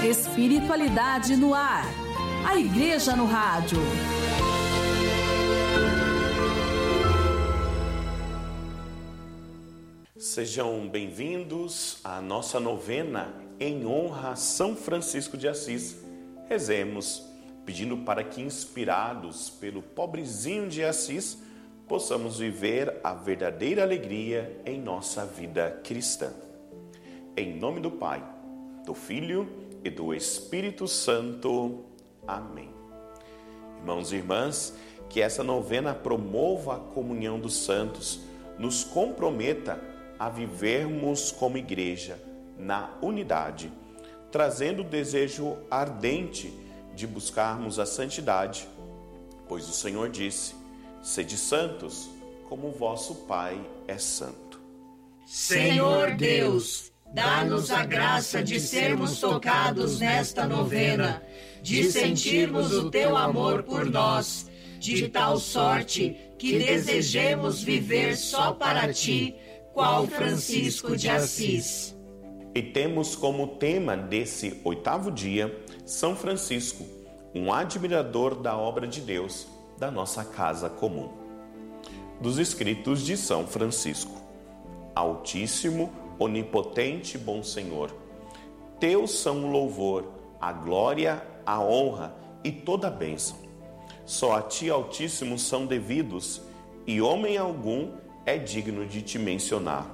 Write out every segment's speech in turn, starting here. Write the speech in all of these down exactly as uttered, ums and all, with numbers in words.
Espiritualidade no ar. A Igreja no Rádio. Sejam bem-vindos à nossa novena em honra a São Francisco de Assis. Rezemos, pedindo para que, inspirados pelo pobrezinho de Assis, possamos viver a verdadeira alegria em nossa vida cristã. Em nome do Pai, do Filho e do Espírito Santo. Amém. Irmãos e irmãs, que essa novena promova a comunhão dos santos, nos comprometa a vivermos como igreja na unidade, trazendo o desejo ardente de buscarmos a santidade, pois o Senhor disse: sede santos, como o vosso Pai é santo. Senhor Deus, dá-nos a graça de sermos tocados nesta novena, de sentirmos o teu amor por nós, de tal sorte que desejemos viver só para ti, qual Francisco de Assis. E temos como tema desse oitavo dia São Francisco, um admirador da obra de Deus da nossa casa comum. Dos escritos de São Francisco. Altíssimo, onipotente, bom Senhor, teus são o louvor, a glória, a honra e toda a bênção. Só a ti, Altíssimo, são devidos, e homem algum é digno de te mencionar.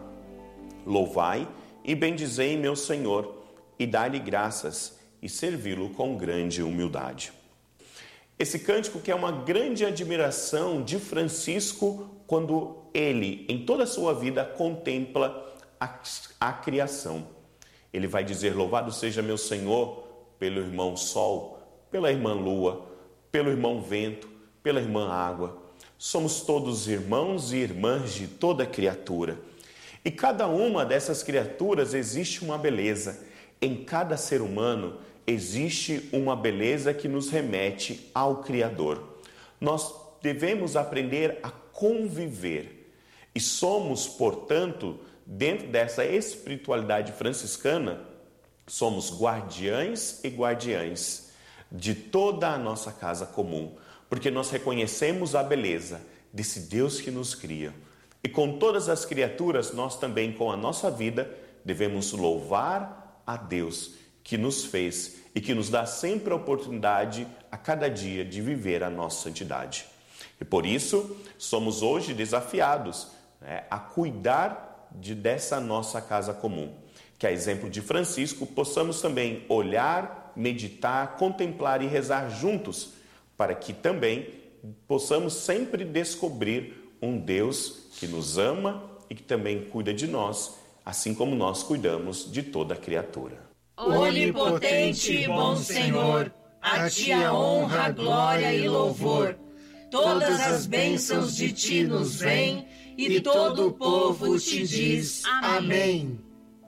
Louvai e bendizei meu Senhor, e dai-lhe graças, e servi-lo com grande humildade. Esse cântico que é uma grande admiração de Francisco quando ele, em toda a sua vida, contempla a, a criação. Ele vai dizer: louvado seja meu Senhor pelo irmão Sol, pela irmã Lua, pelo irmão Vento, pela irmã Água. Somos todos irmãos e irmãs de toda criatura. E cada uma dessas criaturas existe uma beleza. Em cada ser humano existe uma beleza que nos remete ao Criador. Nós devemos aprender a conviver. E somos, portanto, dentro dessa espiritualidade franciscana, somos guardiães e guardiães de toda a nossa casa comum, porque nós reconhecemos a beleza desse Deus que nos cria. E com todas as criaturas, nós também, com a nossa vida, devemos louvar a Deus que nos fez e que nos dá sempre a oportunidade, a cada dia, de viver a nossa santidade. E por isso, somos hoje desafiados, né, a cuidar de, dessa nossa casa comum. Que, a exemplo de Francisco, possamos também olhar, meditar, contemplar e rezar juntos, para que também possamos sempre descobrir um Deus que nos ama e que também cuida de nós, assim como nós cuidamos de toda a criatura. Onipotente e bom Senhor, a ti a honra, glória e louvor. Todas as bênçãos de ti nos vêm, e todo o povo te diz amém.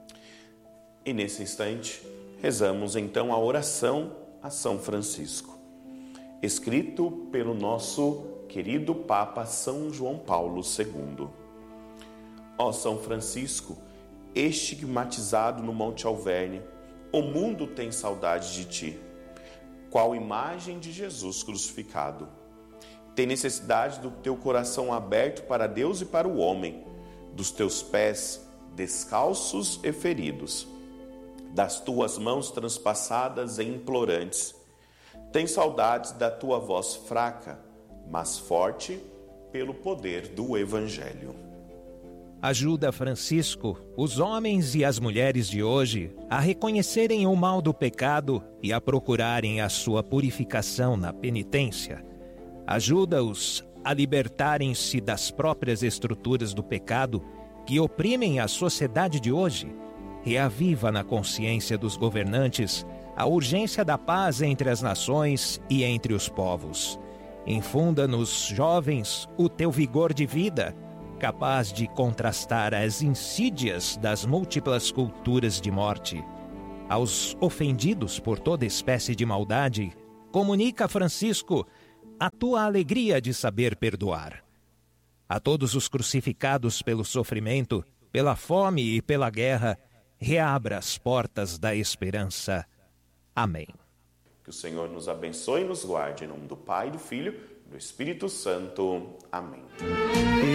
E nesse instante, rezamos então a oração a São Francisco, escrito pelo nosso querido Papa São João Paulo segundo. Ó São Francisco, estigmatizado no Monte Alverne, o mundo tem saudade de ti, qual imagem de Jesus crucificado. Tem necessidade do teu coração aberto para Deus e para o homem, dos teus pés descalços e feridos, das tuas mãos transpassadas e implorantes. Tem saudades da tua voz fraca, mas forte pelo poder do Evangelho. Ajuda, Francisco, os homens e as mulheres de hoje a reconhecerem o mal do pecado e a procurarem a sua purificação na penitência. Ajuda-os a libertarem-se das próprias estruturas do pecado que oprimem a sociedade de hoje. Reaviva na consciência dos governantes a urgência da paz entre as nações e entre os povos. Infunda nos jovens o teu vigor de vida, capaz de contrastar as insídias das múltiplas culturas de morte. Aos ofendidos por toda espécie de maldade, comunica, Francisco, a tua alegria de saber perdoar. A todos os crucificados pelo sofrimento, pela fome e pela guerra, reabra as portas da esperança. Amém. Que o Senhor nos abençoe e nos guarde. Em nome do Pai, do Filho e do Espírito Santo. Amém.